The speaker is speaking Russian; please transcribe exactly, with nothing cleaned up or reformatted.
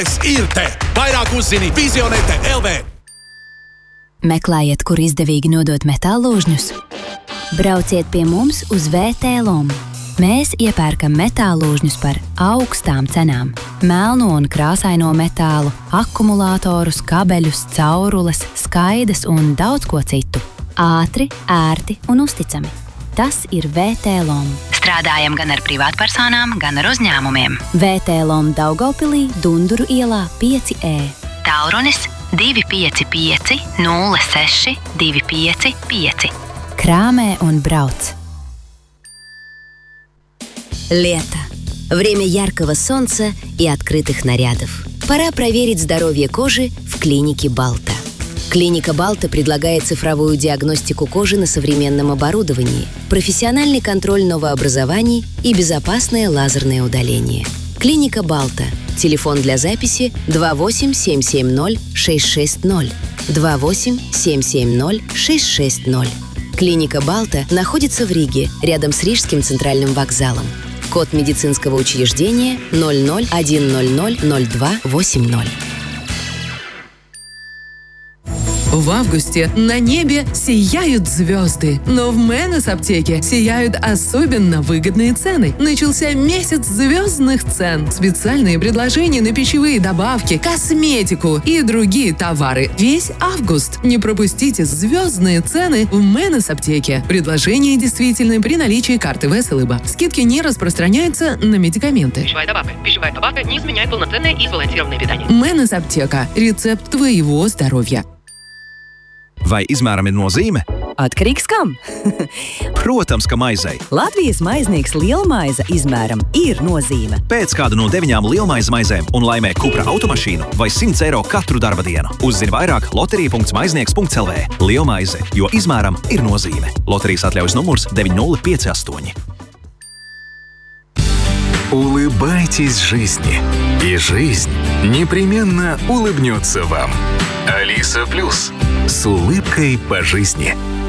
Es ir te! Vairāk uzzini Vizionete L V! Meklējiet, kur izdevīgi nodot metālložņus? Brauciet pie mums uz V T Lom. Mēs iepērkam metālložņus par augstām cenām. Melno un krāsaino metālu, akumulātorus, kabeļus, caurules, skaidas un daudz ko citu. Ātri, ērti un uzticami. Tas ir V T Lom. Strādājam gan ar privātpersonām, gan ar uzņēmumiem. V T Lom Daugavpilī, Dunduru ielā pieci E. Tālrunis divi pieci pieci nulle seši divi pieci pieci. Krāmē un brauc. Лето. Время яркого солнца и открытых нарядов. Пора проверить здоровье кожи в клинике Балта. Клиника Балта предлагает цифровую диагностику кожи на современном оборудовании, профессиональный контроль новообразований и безопасное лазерное удаление. Клиника Балта. Телефон для записи два восемь семь семь ноль шесть шесть ноль. два восемь семь семь ноль шесть шесть ноль. Клиника Балта находится в Риге, рядом с Рижским центральным вокзалом. Код медицинского учреждения ноль ноль один ноль ноль ноль два восемь ноль. В августе на небе сияют звезды, но в Менес аптеке сияют особенно выгодные цены. Начался месяц звездных цен. Специальные предложения на пищевые добавки, косметику и другие товары. Весь август. Не пропустите звездные цены в Менес аптеке. Предложения действительны при наличии карты Веселыба. Скидки не распространяются на медикаменты. Пищевая добавка. Пищевая добавка не изменяет полноценное и сбалансированное питание. Менес аптека. Рецепт твоего здоровья. Vai izmēram ir nozīme? Atkarīgs kam? Protams, ka maizei. Latvijas maiznieks lielmaize izmēram ir nozīme. Pēc kādu no deviņām lielmaizes maizēm un laimē Cupra automašīnu vai simts eiro katru darba dienu. Uzzini vairāk loterija punkts maiznieks punkts L V. Lielmaize, jo izmēram ir nozīme. Loterijas atļaujas numurs deviņi nulle pieci astoņi. Улыбайтесь жизни, и жизнь непременно улыбнется вам. Алиса Плюс. С улыбкой по жизни.